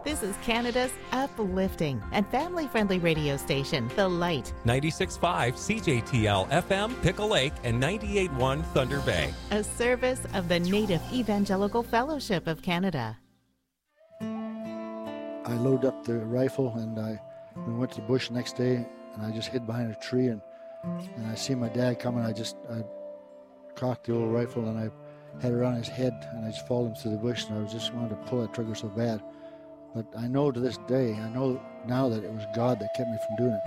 This is Canada's uplifting and family-friendly radio station, The Light. 96.5 CJTL FM, Pickle Lake, and 98.1 Thunder Bay. A service of the Native Evangelical Fellowship of Canada. I loaded up the rifle and we went to the bush the next day, and I just hid behind a tree, and I see my dad coming. I cocked the old rifle and I had it on his head, and I just followed him through the bush, and I just wanted to pull that trigger so bad. But I know to this day, I know now that it was God that kept me from doing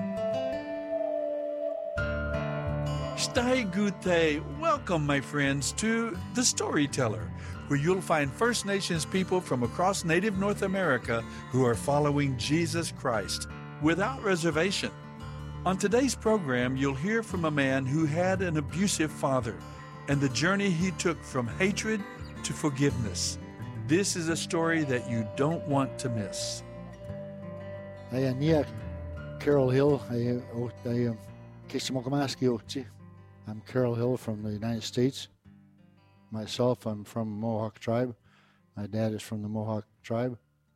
it. Stai Gute, welcome my friends to The Storyteller, where you'll find First Nations people from across Native North America who are following Jesus Christ without reservation. On today's program, you'll hear from a man who had an abusive father and the journey he took from hatred to forgiveness. This is a story that you don't want to miss. I'm Carol Hill from the United States. Myself, I'm from Mohawk tribe. My dad is from the Mohawk tribe.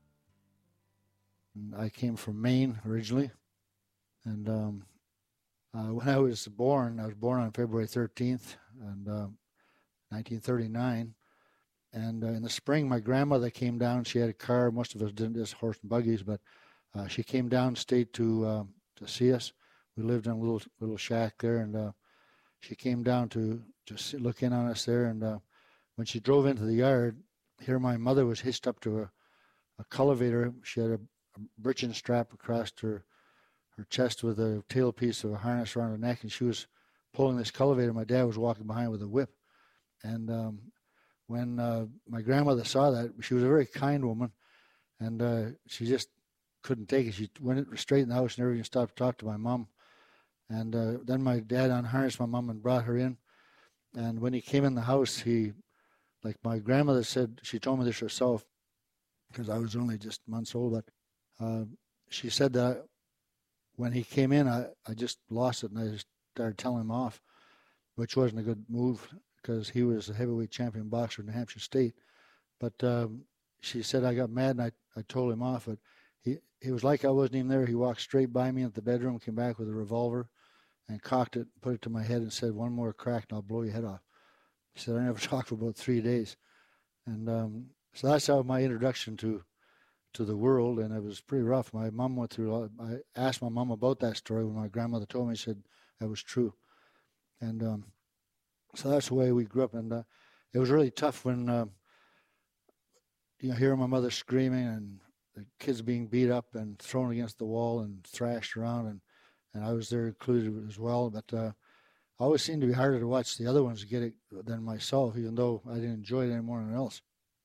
And I came from Maine originally. And when I was born on February 13th, and 1939. And in the spring, my grandmother came down. She had a car. Most of us didn't, just horse and buggies, but she came downstate to see us. We lived in a little shack there, and she came down to just look in on us there. And when she drove into the yard, here my mother was hitched up to a cultivator. She had a breeching strap across her chest with a tailpiece of a harness around her neck, and she was pulling this cultivator. My dad was walking behind with a whip. And when my grandmother saw that, she was a very kind woman, and she just couldn't take it. She went straight in the house and never even stopped to talk to my mom. And then my dad unharnessed my mom and brought her in. And when he came in the house, like my grandmother said, she told me this herself, because I was only just months old, but she said that when he came in, I just lost it, and I just started telling him off, which wasn't a good move, because he was a heavyweight champion boxer in New Hampshire State. But she said I got mad, and I told him off. But he was like I wasn't even there. He walked straight by me at the bedroom, came back with a revolver, and cocked it, put it to my head, and said, "One more crack, and I'll blow your head off." He said I never talked for about 3 days. And so that's how my introduction to the world, and it was pretty rough. My mom went through. I asked my mom about that story when my grandmother told me. She said that was true, and so that's the way we grew up. And it was really tough when hearing my mother screaming and the kids being beat up and thrown against the wall and thrashed around, and I was there included as well. But I always seemed to be harder to watch the other ones get it than myself, even though I didn't enjoy it any more than else.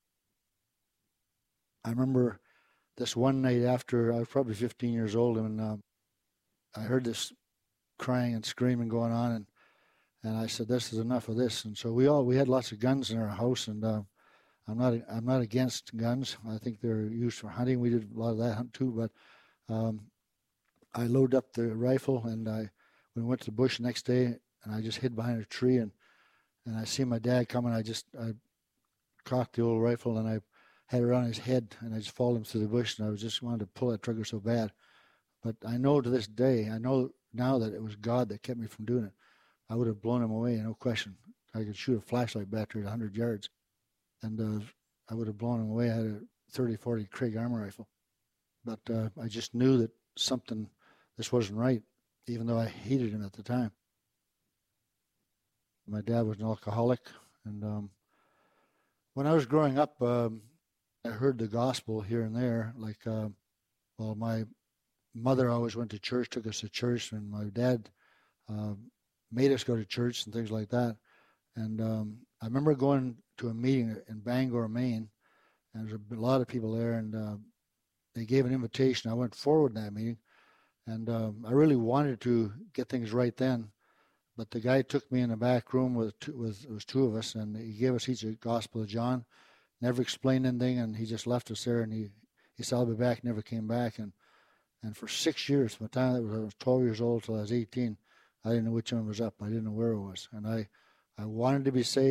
I remember this one night after I was probably 15 years old, and I heard this crying and screaming going on, and I said, "This is enough of this." And so we had lots of guns in our house, and I'm not against guns. I think they're used for hunting. We did a lot of that hunt too, but I loaded up the rifle, and we went to the bush the next day, and I just hid behind a tree, and I see my dad coming. I cocked the old rifle, and I had it on his head, and I just followed him through the bush, and I just wanted to pull that trigger so bad. But I know to this day, I know now that it was God that kept me from doing it. I would have blown him away, no question. I could shoot a flashlight battery at 100 yards, and I would have blown him away. I had a 30-40 Craig armor rifle. But I just knew that this wasn't right, even though I hated him at the time. My dad was an alcoholic, and when I was growing up, I heard the gospel here and there. My mother always went to church, took us to church, and my dad made us go to church and things like that. And I remember going to a meeting in Bangor, Maine, and there was a lot of people there, and they gave an invitation. I went forward in that meeting, and I really wanted to get things right then, but the guy took me in the back room it was two of us, and he gave us each a Gospel of John, never explained anything, and he just left us there, and he said, "I'll be back," never came back, and for 6 years, from the time I was 12 years old till I was 18, I didn't know which one was up. I didn't know where it was, and I wanted to be saved.